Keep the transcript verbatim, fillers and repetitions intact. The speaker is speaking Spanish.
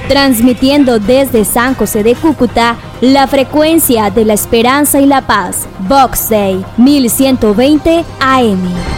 transmitiendo desde San José de Cúcuta la frecuencia de la esperanza y la paz. Vox Day mil ciento veinte A M.